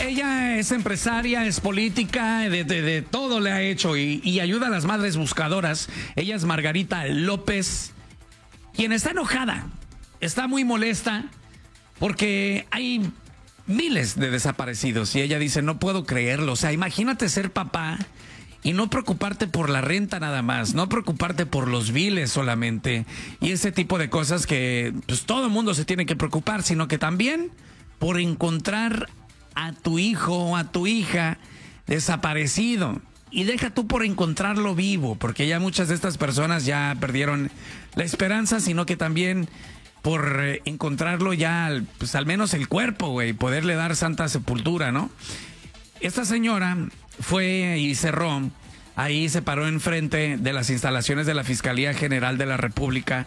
Ella es empresaria, es política, de todo le ha hecho y ayuda a las madres buscadoras. Ella es Margarita López, quien está enojada, está muy molesta porque hay miles de desaparecidos y ella dice, no puedo creerlo. O sea, imagínate ser papá y no preocuparte por la renta nada más, no preocuparte por los biles solamente y ese tipo de cosas que pues todo el mundo se tiene que preocupar, sino que también por encontrar a tu hijo o a tu hija desaparecido. Y deja tú por encontrarlo vivo, porque ya muchas de estas personas ya perdieron la esperanza, sino que también por encontrarlo ya, pues al menos el cuerpo, güey, poderle dar santa sepultura, ¿no? Esta señora fue y cerró, ahí se paró enfrente de las instalaciones de la Fiscalía General de la República,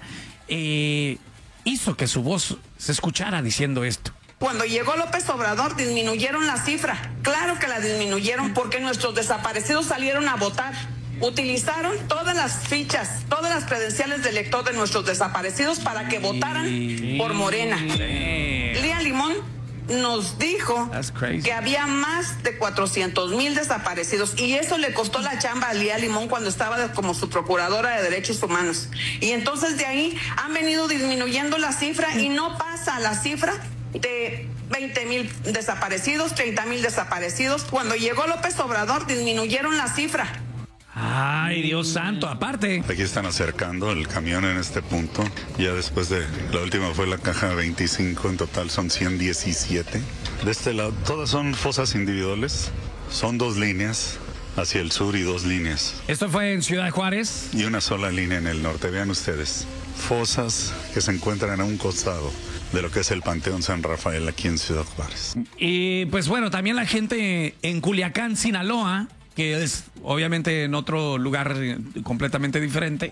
hizo que su voz se escuchara diciendo esto. Cuando llegó López Obrador disminuyeron la cifra. Claro que la disminuyeron porque nuestros desaparecidos salieron a votar. Utilizaron todas las fichas, todas las credenciales de elector de nuestros desaparecidos para que votaran por Morena. Lía Limón nos dijo que había más de 400,000 desaparecidos y eso le costó la chamba a Lía Limón cuando estaba como su procuradora de derechos humanos. Y entonces de ahí han venido disminuyendo la cifra y no pasa la cifra de 20,000 desaparecidos, 30,000 desaparecidos. Cuando llegó López Obrador disminuyeron la cifra. Ay, Dios santo, aparte. Aquí están acercando el camión en este punto. Ya después de la última fue la caja 25, en total son 117. De este lado, todas son fosas individuales. Son 2 líneas hacia el sur y 2 líneas. Esto fue en Ciudad Juárez. Y una sola línea en el norte. Vean ustedes. Fosas que se encuentran a un costado de lo que es el Panteón San Rafael aquí en Ciudad Juárez. Y pues bueno, también la gente en Culiacán, Sinaloa, que es obviamente en otro lugar completamente diferente,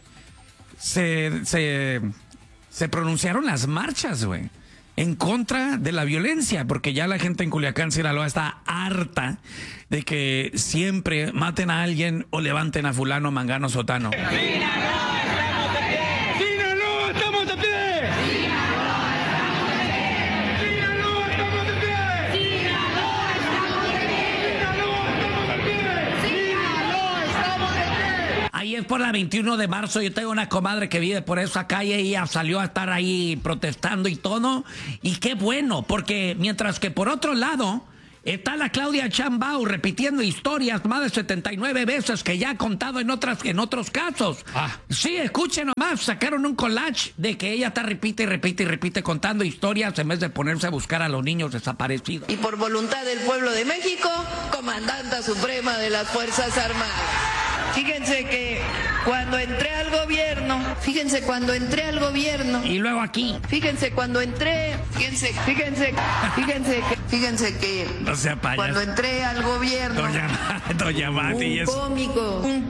se pronunciaron las marchas, güey, en contra de la violencia, porque ya la gente en Culiacán, Sinaloa está harta de que siempre maten a alguien o levanten a fulano, mangano, sotano. Ahí es por la 21 de marzo, yo tengo una comadre que vive por esa calle y ella salió a estar ahí protestando y todo, y qué bueno, porque mientras que por otro lado está la Claudia Sheinbaum repitiendo historias más de 79 veces que ya ha contado en otros casos. Sí, escuchen nomás, sacaron un collage de que ella está repite y repite y repite contando historias en vez de ponerse a buscar a los niños desaparecidos. Y por voluntad del pueblo de México, Comandanta Suprema de las Fuerzas Armadas. Fíjense que cuando entré al gobierno, Y luego aquí. fíjense que No sea payaso. cuando entré al gobierno, Doña Mati. un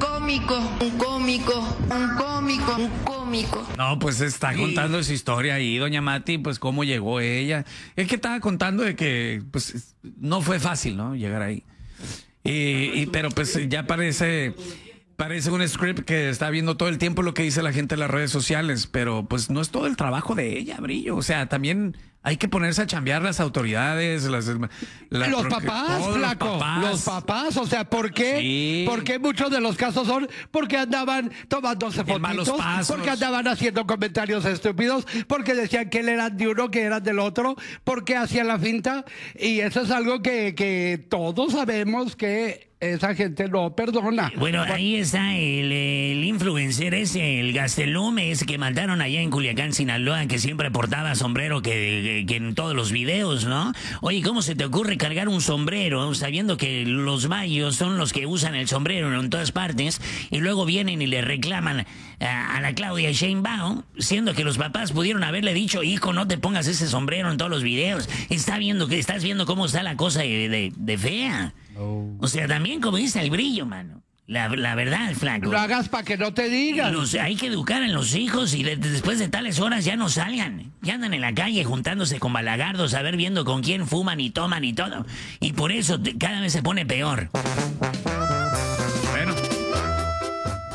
cómico. No, pues está contando esa historia ahí, doña Mati, pues cómo llegó ella. Es que estaba contando de que pues no fue fácil, ¿no? Llegar ahí. Pero pues ya parece un script que está viendo todo el tiempo lo que dice la gente en las redes sociales, pero pues no es todo el trabajo de ella, Brillo. O sea, también hay que ponerse a chambear las autoridades, los papás, flaco. Los papás, o sea, ¿por qué? Sí. Porque muchos de los casos son porque andaban tomándose malos fotitos, pasos. porque andaban haciendo comentarios estúpidos, porque decían que él era de uno, que eran del otro, porque hacían la finta. Y eso es algo que todos sabemos que esa gente no perdona. Bueno, ahí está el influencer ese, el Gastelum, ese que mataron allá en Culiacán, Sinaloa, que siempre portaba sombrero que en todos los videos, ¿no? Oye, ¿cómo se te ocurre cargar un sombrero sabiendo que los mayos son los que usan el sombrero en todas partes y luego vienen y le reclaman a la Claudia Sheinbaum, siendo que los papás pudieron haberle dicho, hijo, no te pongas ese sombrero en todos los videos, estás viendo cómo está la cosa de fea. O sea, también como dice el Brillo, mano. La verdad, flaco. Lo hagas para que no te digan. Hay que educar a los hijos y después de tales horas ya no salgan. Ya andan en la calle juntándose con balagardos, a ver viendo con quién fuman y toman y todo. Y por eso cada vez se pone peor. Bueno.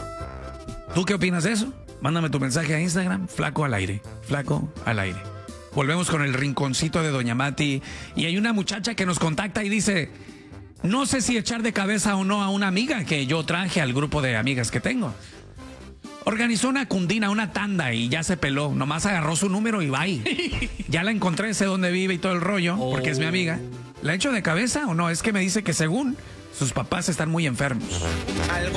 ¿Tú qué opinas de eso? Mándame tu mensaje a Instagram, Flaco al aire. Flaco al aire. Volvemos con el rinconcito de Doña Mati. Y hay una muchacha que nos contacta y dice, no sé si echar de cabeza o no a una amiga que yo traje al grupo de amigas que tengo. Organizó una cundina, una tanda y ya se peló. Nomás agarró su número y bye. Ya la encontré, sé dónde vive y todo el rollo, porque es mi amiga. ¿La echo de cabeza o no? Es que me dice que según sus papás están muy enfermos.